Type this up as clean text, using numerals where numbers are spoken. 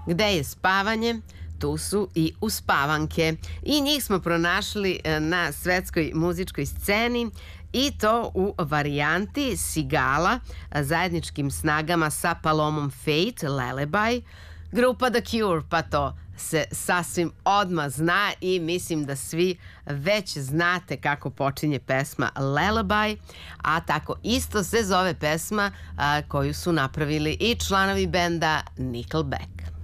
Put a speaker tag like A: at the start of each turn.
A: Gde je spavanje, tu su i uspavanke. I njih smo pronašli na svetskoj muzičkoj sceni i to u varijanti Sigala zajedničkim snagama sa Palomom Faith, Lullaby, grupa The Cure, pa to se sasvim odmah zna i mislim da svi već znate kako počinje pesma Lullaby, a tako isto se zove pesma koju su napravili i članovi benda Nickelback.